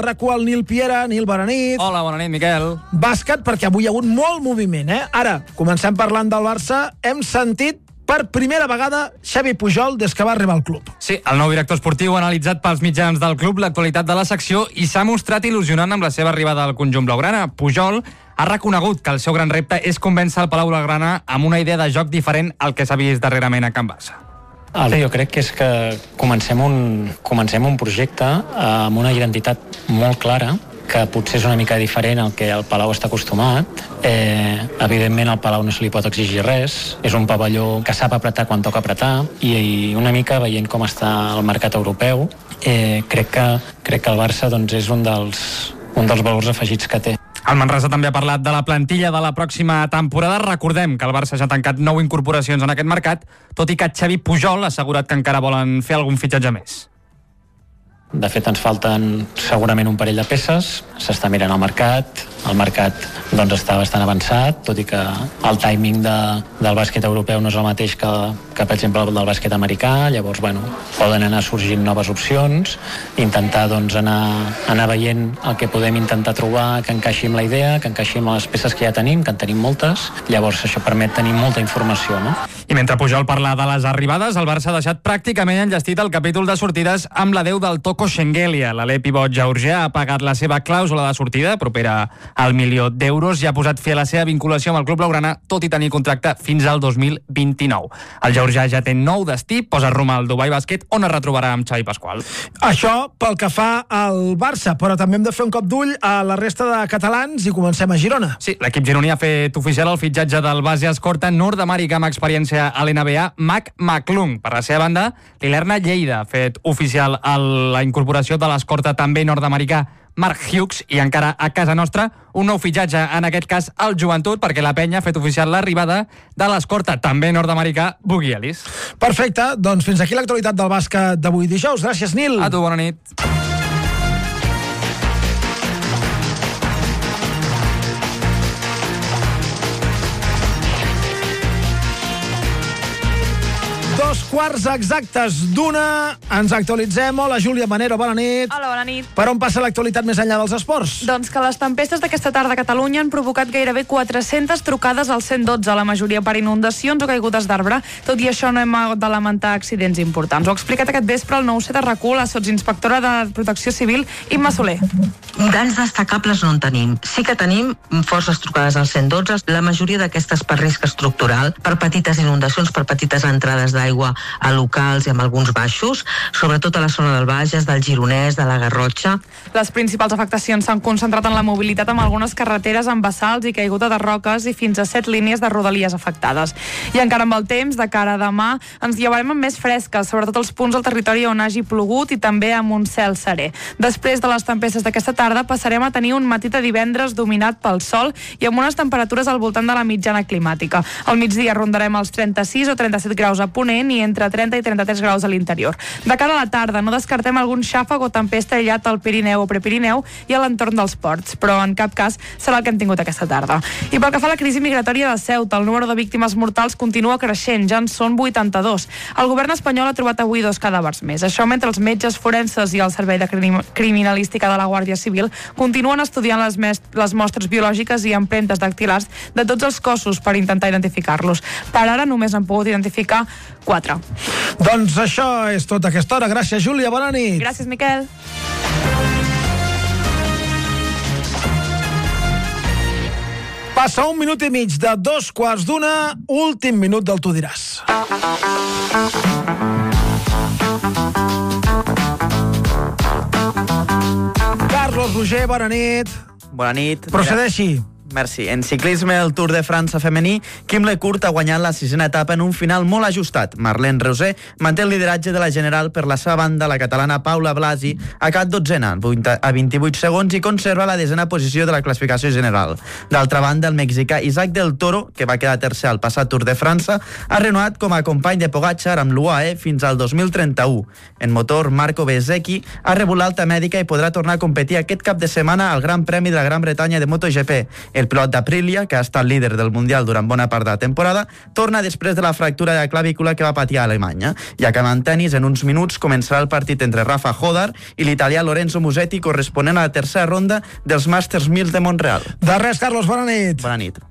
RAC1 el Nil Piera. Nil, bona nit. Hola, bona nit, Miquel. Bàsquet, perquè avui hi ha hagut molt moviment, Ara, comencem parlant del Barça. Hem sentit per primera vegada Xavi Pujol des que va arribar al club. Sí, el nou director esportiu ha analitzat pels mitjans del club l'actualitat de la secció i s'ha mostrat il·lusionant amb la seva arribada al conjunt blaugrana. Pujol ha reconegut que el seu gran repte és convèncer el Palau Blaugrana amb una idea de joc diferent al que s'ha vist darrerament a Can Barça. Jo crec que és que comencem un projecte amb una identitat molt clara, que potser és una mica diferent al que el Palau està acostumat. Evidentment al Palau no se li pot exigir res, és un pavelló que sap apretar quan toca apretar i una mica veient com està el mercat europeu, crec que el Barça doncs, és un dels valors afegits que té. El Manresa també ha parlat de la plantilla de la pròxima temporada. Recordem que el Barça ja ha tancat 9 incorporacions en aquest mercat, tot i que Xavi Pujol ha assegurat que encara volen fer algun fitxatge més. De fet, ens falten segurament un parell de peces, s'està mirant el mercat doncs està bastant avançat, tot i que el timing del bàsquet europeu no és el mateix que per exemple, el del bàsquet americà, llavors, poden anar sorgint noves opcions, intentar, doncs, anar veient el que podem intentar trobar que encaixi amb la idea, que encaixi amb les peces que ja tenim, que en tenim moltes, llavors això permet tenir molta informació, no? I mentre Pujol parla de les arribades, el Barça ha deixat pràcticament enllestit el capítol de sortides amb l'adeu del Toko Shengelia. L'alè pivot georgià ha pagat la seva clàusula de sortida, propera al $1.000.000, i ha posat fi a la seva vinculació amb el club blaugrana, tot i tenir contracte fins al 2029. El georgià ja té nou destí, posa rumb al Dubai Bàsquet, on es retrobarà amb Xavi Pasqual. Això pel que fa al Barça, però també hem de fer un cop d'ull a la resta de catalans i comencem a Girona. Sí, l'equip gironí ha fet oficial el fitxatge del base escorta nord-americà amb experiència a l'NBA, Mac McClung. Per la seva banda, l'Ilerna Lleida ha fet oficial la incorporació de l'escorta també nord-americà Mark Hughes, i encara a casa nostra un nou fitxatge, en aquest cas el Joventut, perquè la penya ha fet oficial l'arribada de l'escorta també nord-americà Boogie Ellis. Perfecte, doncs fins aquí l'actualitat del bàsquet d'avui dijous. Gràcies, Nil. A tu, bona nit. Dos quarts exactes d'una, ens actualitzem. Hola, Júlia Manero, bona nit. Hola, bona nit. Per on passa l'actualitat més enllà dels esports? Doncs que les tempestes d'aquesta tarda a Catalunya han provocat gairebé 400 trucades al 112, la majoria per inundacions o caigudes d'arbre. Tot i això no hem de lamentar accidents importants. Ho ha explicat aquest vespre el 9-7 a RAC1, la sotsinspectora de Protecció Civil, Imma Soler. Danys destacables no en tenim. Sí que tenim forces trucades al 112, la majoria d'aquestes per risc estructural, per petites inundacions, per petites entrades d'aigua a locals i amb alguns baixos, sobretot a la zona del Bages, del Gironès, de la Garrotxa. Les principals afectacions s'han concentrat en la mobilitat amb algunes carreteres amb bassals i caiguda de roques i fins a 7 línies de rodalies afectades. I encara amb el temps, de cara a demà, ens llevarem amb més fresques, sobretot als punts del territori on hagi plogut i també amb un cel serè. Després de les tempestes d'aquesta tarda passarem a tenir un matí de divendres dominat pel sol i amb unes temperatures al voltant de la mitjana climàtica. Al migdia rondarem els 36 o 37 graus a Ponent i entre 30 i 33 graus a l'interior. De cara a la tarda no descartem algun xàfec o tempesta aïllat al Pirineu o Prepirineu i a l'entorn dels ports, però en cap cas serà el que hem tingut aquesta tarda. I pel que fa a la crisi migratòria de Ceuta, el número de víctimes mortals continua creixent, ja en són 82. El govern espanyol ha trobat avui 2 cadàvers més. Això mentre els metges forenses i el Servei de Criminalística de la Guàrdia Civil continuen estudiant les mostres biològiques i empremtes dactilars de tots els cossos per intentar identificar-los. Per ara només han pogut identificar 4. Doncs això és tot a aquesta hora. Gràcies, Júlia. Bona nit. Gràcies, Miquel. Passa 1 minut i mig de 2:15, últim minut del Tu diràs. Carlos Roger, bona nit. Bona nit. Procedeixi. Merci. En ciclisme, el Tour de França femení, Kim Lecourt ha guanyat la 6a etapa en un final molt ajustat. Marlene Reusé manté el lideratge de la general. Per la seva banda, la catalana Paula Blasi ha acabat 12a a 28 segons i conserva la 10a posició de la classificació general. D'altra banda, el mexicà Isaac del Toro, que va quedar tercer al passat Tour de França, ha renovat com a company de Pogačar amb l'UAE fins al 2031. En motor, Marco Bezzecchi ha rebut l'alta mèdica i podrà tornar a competir aquest cap de setmana al Gran Premi de la Gran Bretanya de MotoGP. El pilot d'Aprilia, que ha estat líder del Mundial durant bona part de la temporada, torna després de la fractura de clavícula que va patir a Alemanya. I acabant tenis, en uns minuts començarà el partit entre Rafa Hodar i l'italià Lorenzo Musetti, corresponent a la tercera ronda dels Masters 1000 de Montreal. De res, Carlos, bona nit. Bona nit.